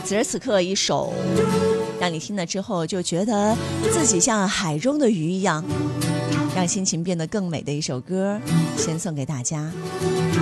此时此刻一首让你听了之后就觉得自己像海中的鱼一样，让心情变得更美的一首歌，先送给大家。